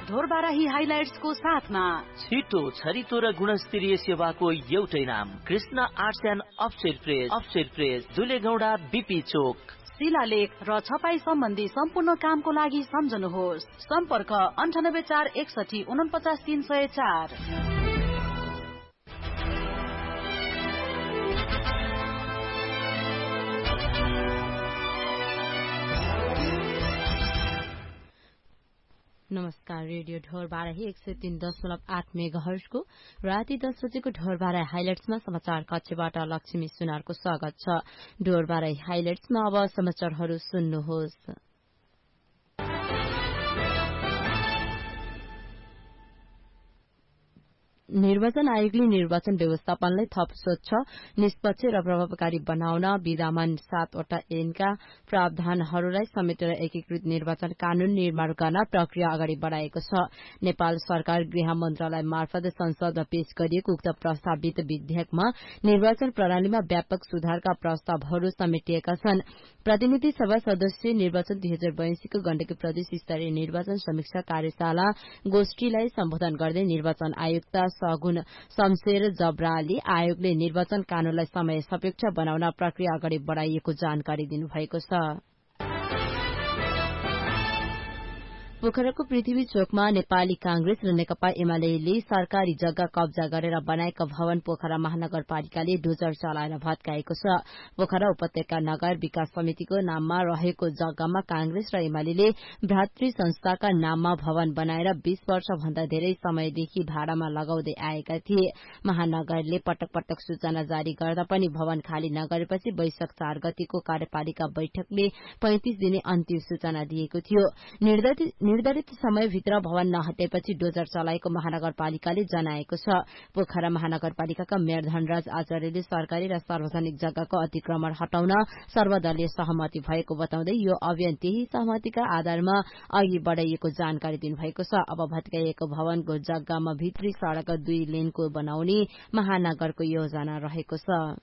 ढोरबाराही हाइलाइट्सको साथमा छिटो छरितो र गुणस्तरीय सेवाको एउटै नाम Krishna arts and offset press दुलेगौडा BP चोक। शिलालेख र छपाई सम्बन्धी सम्पूर्ण कामको लागि सम्झनुहोस्। सम्पर्क 98 461 49 304। नमस्कार, रेडियो ढोरबाराही 103.8 मेगाहर्जको राति 10 बजेको ढोरबाराही हाइलाइट्समा समाचार कक्षबाट लक्ष्मी सुनारको स्वागत छ। ढोरबाराही हाइलाइट्समा अब समाचारहरू सुन्नुहोस्। निर्वाचन आयोगले निर्वाचन व्यवस्थापनलाई थप स्वच्छ, निष्पक्ष र प्रभावकारी बनाउन विधामान 7 वटा ऐनका प्रावधानहरूलाई समेटेर एकीकृत निर्वाचन कानून निर्माण गर्न प्रक्रिया अगाडि बढ़ाएको छ। नेपाल सरकार गृह मन्त्रालय मार्फत संसदमा पेश गरिएको उक्त प्रस्तावित विधेयकमा निर्वाचन प्रणालीमा व्यापक सुधारका प्रस्तावहरू समेटिएका छन्। प्रतिनिधि सभा सदस्य निर्वाचन 2082 को गण्डकी प्रदेश स्तरीय निर्वाचन समीक्षा कार्यशाला गोष्ठीलाई सम्बोधन गर्दै निर्वाचन आयुक्त सगुन शमशेर जबराले आयोगले निर्वाचन कानूनलाई समय सापेक्ष बनाउन प्रक्रिया अगाडि बढ़ाइएको जानकारी दिनुभएको छ। पोखराको पृथ्वी चोकमा नेपाली कांग्रेस र नेकपा एमाले सरकारी जग्गा कब्जा गरेर बनाएका भवन पोखरा महानगरपालिकाले डोजर चलाएर भत्काएको छ। पोखरा उपत्यका नगर विकास समितिको नाममा रहेको जग्गामा कांग्रेस र एमाले भ्रातृ संस्थाका नाममा भवन बनाएर 20 वर्ष भन्दा धेरै समयदेखि भाडामा लगाउँदै आएका थिए। महानगरले पटक पटक सूचना जारी गर्दा पनि भवन खाली नगरेपछि वैशाख 4 गतिको कार्यपालिका बैठकले 35 दिने अन्तिम सूचना दिएको थियो। निर्धारित समयभित्र भवन नहटेपछि डोजर चलाएको महानगरपालिकाले जनाएको छ। पोखरा महानगरपालिकाका मेयर धनराज आचार्यले सरकारी र सार्वजनिक जग्गाको अतिक्रमण हटाउन सर्वदलीय सहमति भएको बताउँदै यो अभियान त्यही सहमतिका आधारमा अघि बढ़ाइएको जानकारी दिनुभएको छ। अब भत्काइएको भवनको जग्गामा भित्री सड़क 2 लेनको बनाउने महानगरको योजना रहेको छ।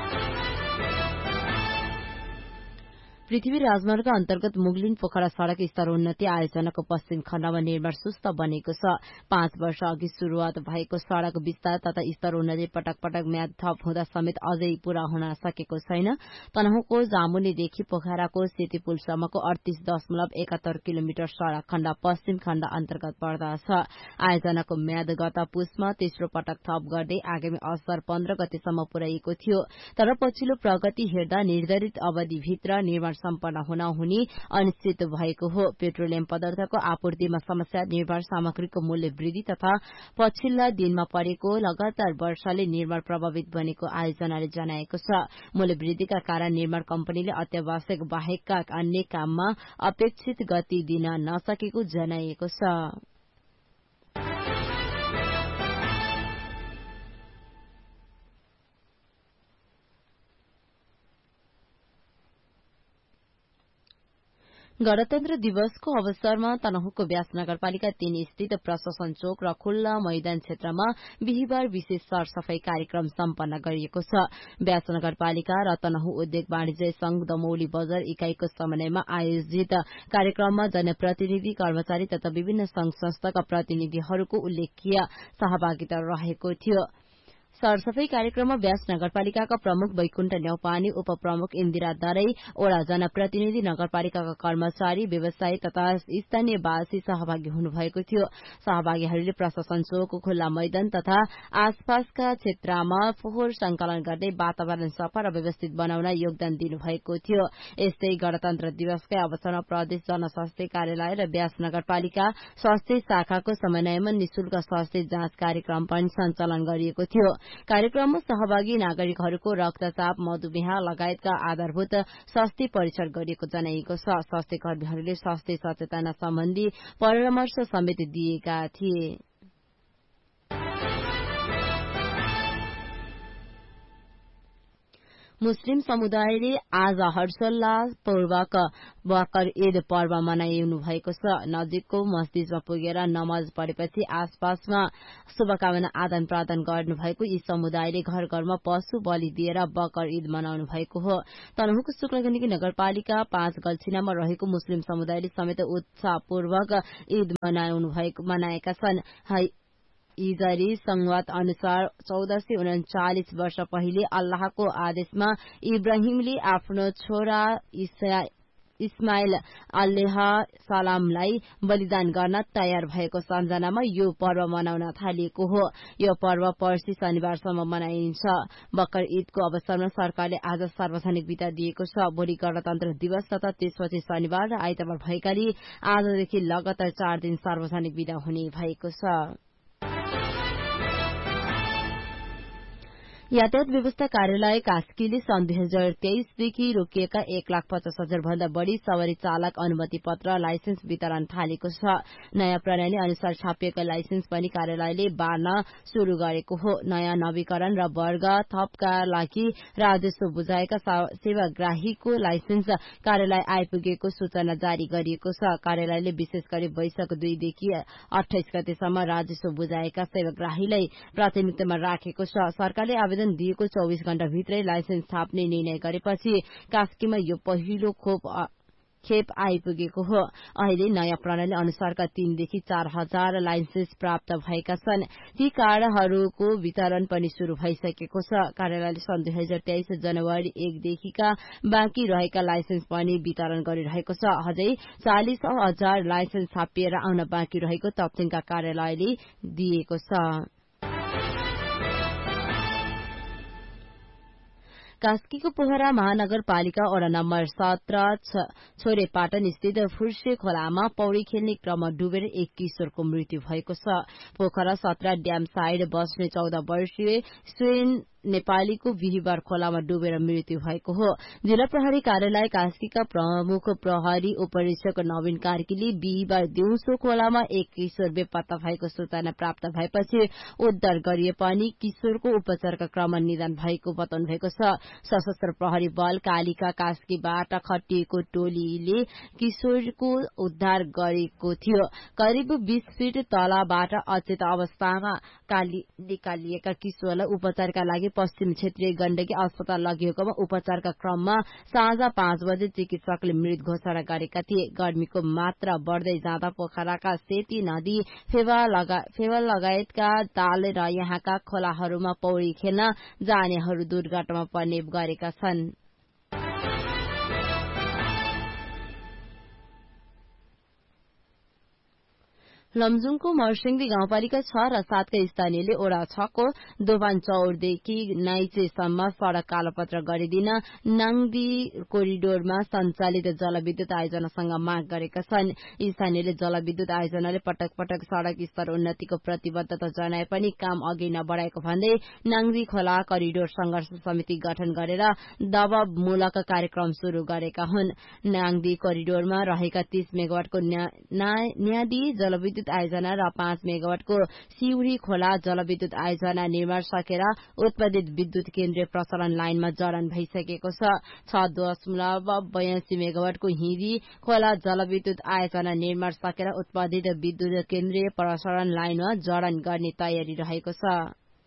पृथ्वी राजमार्ग अन्तर्गत मुगलिन पोखरा सड़क स्तरोन्नति आयोजनाको पश्चिम खण्डमा निर्माण सुस्त बनेको छ। 5 वर्ष अघि शुरूआत भएको सड़क विस्तार तथा स्तरोन्नति पटक पटक म्याद थप हुँदा समेत अझै पूरा हुन सकेको छैन। तनहुँको जामुनीदेखि पोखराको सेतीपुलसम्मको 38.71 किलोमिटर सड़क खण्ड पश्चिम खण्ड अन्तर्गत पर्दछ। आयोजनाको म्याद गत पुसमा तेस्रो पटक थप गर्दै आगामी असार 15 गतेसम्म पुर्याइएको थियो। तर पछिल्लो प्रगति हेर्दा निर्धारित अवधिभित्र निर्माण सम्पन्न हुने अनिश्चित भएको हो। पेट्रोलियम पदार्थको आपूर्तिमा समस्या, निर्माण सामग्रीको मूल्य वृद्धि तथा पछिल्ला दिनमा परेको लगातार वर्षाले निर्माण प्रभावित बनेको आयोजनाले जनाएको छ। मूल्य वृद्धिका कारण निर्माण कम्पनीले अत्यावश्यक बाहेकका अन्य काममा अपेक्षित गति दिन नसकेको जनाइएको छ। गणतन्त्र दिवसको अवसरमा तनहुँको व्यास नगरपालिका 3 स्थित प्रशासन चोक र खुल्ला मैदान क्षेत्रमा बिहिबार विशेष सरसफाई कार्यक्रम सम्पन्न गरिएको छ। व्यास नगरपालिका र तनहुँ उद्योग वाणिज्य संघ दमौली बजार इकाईको समन्वयमा आयोजित कार्यक्रममा जनप्रतिनिधि, कर्मचारी तथा विभिन्न संघ संस्थाका प्रतिनिधिहरूको उल्लेखनीय सहभागिता रहेको थियो। सरसफाई कार्यक्रममा व्यास नगरपालिकाका प्रमुख वैकुण्ठ न्यौपाने, उपप्रमुख इन्दिरा दराई, ओडा जनप्रतिनिधि, नगरपालिकाका कर्मचारी, व्यवसायी तथा स्थानीयवासी सहभागी हुनुभएको थियो। सहभागीहरूले प्रशासन चोक, खुल्ला मैदान तथा आसपासका क्षेत्रमा फोहोर संकलन गर्दै वातावरण सफा र व्यवस्थित बनाउन योगदान दिनुभएको थियो। यस्तै गणतन्त्र दिवसकै अवसरमा प्रदेश जनस्वास्थ्य कार्यालय र व्यास नगरपालिका स्वास्थ्य शाखाको समन्वयमा निशुल्क स्वास्थ्य जाँच कार्यक्रम पनि सञ्चालन गरिएको थियो। कार्यक्रममा सहभागी नागरिकहरूको रक्तचाप, मधुमेह लगायतका आधारभूत स्वास्थ्य परीक्षण गरिएको जनाइएको छ। स्वास्थ्य कर्मीहरूले स्वास्थ्य सचेतना सम्बन्धी परामर्श समेत दिएका थिए। मुस्लिम समुदायले आज हर्षोल्लासपूर्वक बकर ईद पर्व मनाइनु भएको छ। नजिकको मस्जिदमा पुगेर नमाज पढेपछि आसपासमा शुभकामना आदान प्रदान गर्नुभएको यी समुदायले घर घरमा पशु बलि दिएर बकर ईद मनाउनु भएको हो। तनहुको शुक्लगण्डकी नगरपालिका 5 गल्छिनामा रहेको मुस्लिम समुदायले समेत उत्साहपूर्वक ईद मनाएका छन्। इजरी संवाद अनुसार 1439 वर्ष पहिले अल्लाहको आदेशमा इब्राहिमले आफ्नो छोरा इस्माइल अलैह सलामलाई बलिदान गर्न तयार भएको सम्झनामा यो पर्व मनाउन थालिएको हो। यो पर्व पर्सि शनिबारसम्म मनाइन्छ। बकर ईदको अवसरमा सरकारले आज सार्वजनिक बिदा दिएको छ। भोलि गणतन्त्र दिवस तथा त्यसपछि शनिबार र आइतबार भएकाले आजदेखि लगातार 4 दिन सार्वजनिक बिदा हुने भएको छ। यातायात व्यवस्था कार्यालय कास्कीले सन् 2023 देखि रोकिएका 1,50,000 भन्दा बढ़ी सवारी चालक अनुमति पत्र लाइसेन्स वितरण थालेको छ। नयाँ प्रणाली अनुसार छापिएका लाइसेन्स पनि कार्यालयले बाँड्न शुरू गरेको हो। नयाँ नवीकरण र वर्ग थपका लागि राजस्व बुझाएका सेवाग्राहीको लाइसेन्स कार्यालय आइपुगेको सूचना जारी गरिएको छ। कार्यालयले विशेष गरी वैशाख 2 देखि 28 गतेसम्म राजस्व बुझाएका सेवाग्राहीलाई प्राथमिकतामा राखेको छ। सरकारले दिएको 24 घण्टा भित्रै लाइसेन्स छाप्ने निर्णय गरेपछि कास्कीमा यो पहिलो खेप आइपुगेको हो। अहिले नयाँ प्रणाली अनुसारका 3 देखि 4,000 लाइसेन्स प्राप्त भएका छन्। ती कार्डहरूको वितरण पनि शुरू भइसकेको छ। कार्यालयले सन् 2023 जनवरी 1 देखिका बाँकी रहेका लाइसेन्स पनि वितरण गरिरहेको छ। अझै 40,000 लाइसेन्स छापिएर आउन बाँकी रहेको तप्सिङका कार्यालयले दिएको छ। कास्कीको पोखरा महानगरपालिका वडा नम्बर 17 छोरेपाटन स्थित फुर्से खोलामा पौडी खेल्ने क्रममा डुबेर एक किशोरको मृत्यु भएको छ। पोखरा 17 ड्याम साइड बस्ने 14 वर्षीय स्वेन नेपालीको बिहिबार खोलामा डुबेर मृत्यु भएको हो। जिल्ला प्रहरी कार्यालय कास्कीका प्रमुख प्रहरी उपरीक्षक नवीन कार्कीले बिहिबार दिउँसो खोलामा एक किशोर बेपत्ता भएको सूचना प्राप्त भएपछि उद्धार गरिए पनि किशोरको उपचारका क्रममा निधन भएको बताउनु भएको छ। सशस्त्र प्रहरी बल कालिका कास्कीबाट खटिएको टोलीले किशोरको उद्धार गरेको थियो। करिब 20 फिट तलबाट अचेत अवस्थामा निकालिएका किशोरलाई उपचारका लागि पश्चिम क्षेत्रीय गण्डकी अस्पताल लगिएकोमा उपचारका क्रममा साँझ 5 बजे चिकित्सकले मृत घोषणा गरेका थिए। गर्मीको मात्रा बढ़दै जाँदा पोखराका सेती नदी फेवा लगायतका ताल र यहाँका खोलाहरूमा पौडी खेल्न जानेहरू दुर्घटनामा पर्ने गरेका छन्। लमजुङको मर्सिङदी गाउँपालिका 6 र 7 का स्थानीयले ओडा 6 को दोभान चौरदेखि नाइचेसम्म सड़क कालोपत्र गरिदिन नाङदी कोरिडोरमा सञ्चालित जलविद्युत आयोजनासँग माग गरेका छन्। स्थानीयले जलविद्युत आयोजनाले पटक पटक सड़क स्तर उन्नतिको प्रतिबद्धता जनाए पनि काम अघि नबढाएको भन्दै नाङदी खोला करिडोर संघर्ष समिति गठन गरेर दबावमूलक कार्यक्रम शुरू गरेका हुन्। नाङदी कोरिडोरमा रहेका 30 मेगावाटको न्यादी जलविद्युत आयोजना र 5 मेगावाटको सिउरी खोला जलविद्युत आयोजना निर्माण सकेर उत्पादित विद्युत केन्द्रीय प्रसारण लाइनमा जडान भइसकेको छ। 6.82 मेगावाटको हिरी खोला जलविद्युत आयोजना निर्माण सकेर उत्पादित विद्युत केन्द्रीय प्रसारण लाइनमा जडान गर्ने तयारी रहेको छ।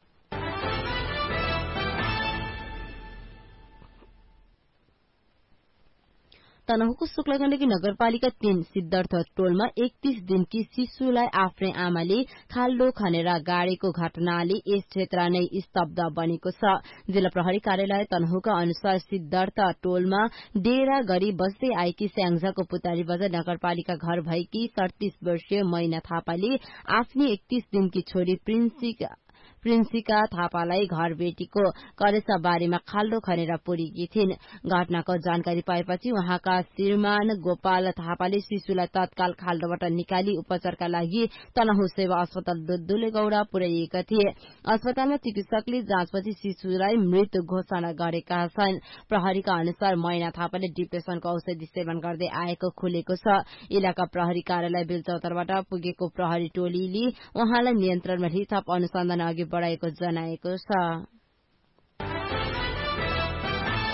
तनहुको शुक्लगण्डकी नगरपालिका 3 सिद्धार्थ टोलमा 31 दिनकी शिशुलाई आफ्नै आमाले खाल्डो खनेर गाडेको घटनाले यस क्षेत्र नै स्तब्ध बनेको छ। जिल्ला प्रहरी कार्यालय तनहुका अनुसार सिद्धार्थ टोलमा डेरा गरी बस्दै आएकी स्याङ्जाको पुतारी बजार नगरपालिका घर भएकी 37 वर्षीय मैना थापाले आफ्नी 31 दिनकी छोरी प्रिन्सिका थापालाई घर बेटीको करेसा बारीमा खाल्डो खनेर पुरेकी थिइन्। घटनाको जानकारी पाएपछि उहाँका श्रीमान गोपाल थापाले शिशुलाई तत्काल खाल्डोबाट निकाली उपचारका लागि तनहु सेवा अस्पताल दुलेगौड़ा पुर्याइएका थिए। अस्पतालमा चिकित्सकले जाँचपछि शिशुलाई मृत घोषणा गरेका छन्। प्रहरीका अनुसार मैना थापाले डिप्रेसनको औषधि सेवन गर्दै आएको खुलेको छ। इलाका प्रहरी कार्यालय बेलचौतारबाट पुगेको प्रहरी टोलीले उहाँलाई नियन्त्रणमा लिई थप अनुसन्धान अघि बढ़ाएको जनाएको छ।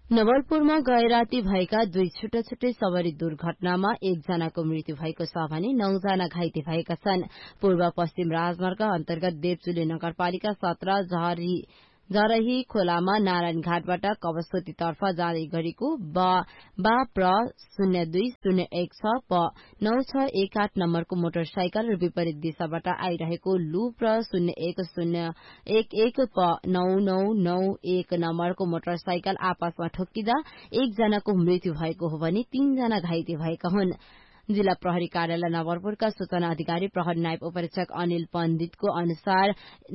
नवलपुरमा गए राती भएका 2 छुट्टै सवारी दुर्घटनामा 1 जनाको मृत्यु भएको छ भने 9 जना घाइते भएका छन्। पूर्व पश्चिम राजमार्ग अन्तर्गत देवचुली नगरपालिका 17 जरही खोलामा नारायण घाटबाट कवस्तोतीतर्फ जाँदै गरेको प्र 02016 प 9618 नम्बरको मोटरसाइकल र विपरीत दिशाबाट आइरहेको प्र 01011 प 9991 नम्बरको मोटरसाइकल आपसमा ठोक्किँदा 1 जनाको मृत्यु भएको हो भने 3 जना घाइते भएका हुन्। जिल्ला प्रहरी कार्यालय नवलपुरका सूचना अधिकारी प्रहरी नायब उपरीक्षक अनिल पण्डितको अनुसार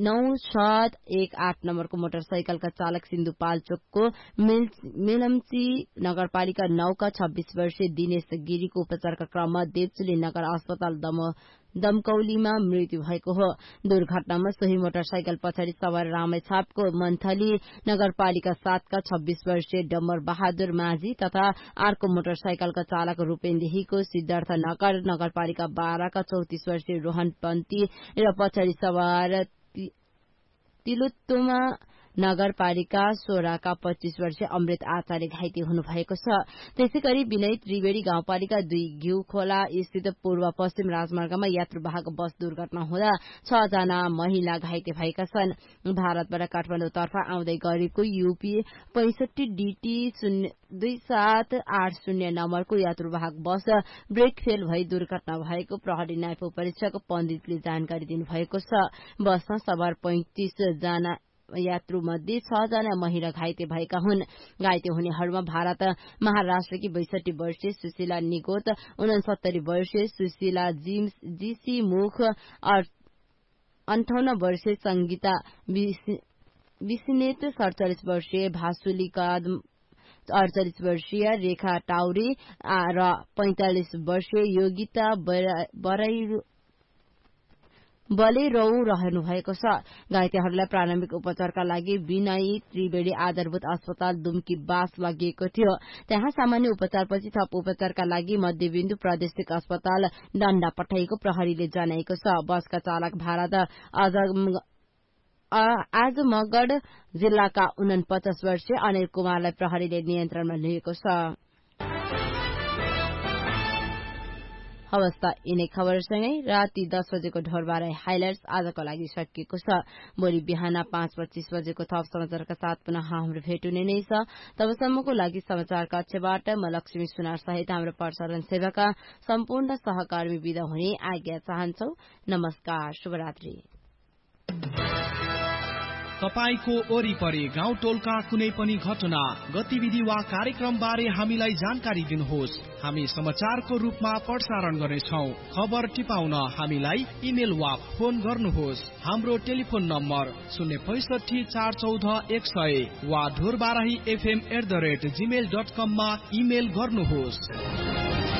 9718 नम्बरको मोटरसाइकलका चालक सिन्धुपाल चोकको मिलम्ची नगरपालिका 9 का 26 वर्षीय दिनेश गिरीको उपचारका क्रममा देवचुली नगर अस्पताल दमकौलीमा मृत्यु भएको हो। दुर्घटनामा सोही मोटरसाइकल पछाडि सवार रामेछापको मन्थली नगरपालिका 7 का 26 वर्षीय डम्बर बहादुर माझी तथा अर्को मोटरसाइकलका चालक रूपेन्देहीको सिद्धार्थ नगर नगरपालिका 12 का 34 वर्षीय रोहन पन्ती र पछाडि सवार तिलुत्तुमा नगरपालिका 16 का 25 वर्षीय अमृत आचार्य घाइते हुनुभएको छ। त्यसैगरी विनय त्रिवेणी गाउँपालिका 2 घिउ खोला स्थित पूर्व पश्चिम राजमार्गमा यात्रुवाहक बस दुर्घटना हुँदा 6 जना महिला घाइते भएका छन्। भारतबाट काठमाडौँतर्फ आउँदै गरेको यूपी 65 DT 2780 नम्बरको यात्रुवाहक बस ब्रेक फेल भई दुर्घटना भएको प्रहरी नायब उपरीक्षक पण्डितले जानकारी दिनुभएको छ। बसमा सवार 35 जना यात्रु मध्ये 6 जना महिला घाइते भएका हुन्। घाइते हुनेहरूमा भारत महाराष्ट्रकी 62 वर्षीय सुशीला निगोत, 69 वर्षीय सुशीला जीसी मुख, 58 वर्षीय संगीता विस्नेत, 47 वर्षीय भासुली कदम, 48 वर्षीय रेखा टाउरी र 45 वर्षीय योगिता बलेरौ रहनु भएको छ। घाइतेहरूलाई प्रारम्भिक उपचारका लागि विनयी त्रिवेणी आधारभूत अस्पताल दुम्की बास लगिएको थियो। त्यहाँ सामान्य उपचारपछि थप उपचारका लागि मध्यबिन्दु प्रादेशिक अस्पताल डण्डा पठाइएको प्रहरीले जनाएको छ। बसका चालक भारत आजमगढ जिल्लाका 49 वर्षीय अनिल कुमारलाई प्रहरीले नियन्त्रणमा लिएको छ। अवस्था यिनै खबरसँगै राति 10 बजेको ढोरबारे हाइलाइट्स आजको लागि सकिएको छ। भोलि बिहान 5:25 बजेको थप समाचारका साथ पुनः हाम्रो भेट हुने नै छ। तबसम्मको लागि समाचार कक्षबाट म लक्ष्मी सुनार सहित हाम्रो प्रसारण सेवाका सम्पूर्ण सहकर्मी बिदा हुने आज्ञा चाहन्छौ। नमस्कार, शुभरात्रि। तपाईको वरिपरि गाउँ टोलका कुनै पनि घटना, गतिविधि वा कार्यक्रम बारे हामीलाई जानकारी दिनुहोस्। हामी समाचारको रूपमा प्रसारण गर्नेछौं। खबर टिपाउन हामीलाई इमेल वा फोन गर्नुहोस्। हाम्रो टेलिफोन नम्बर 065 414 100 वा ढोरबाराही fm@gmail.com मा इमेल गर्नुहोस्।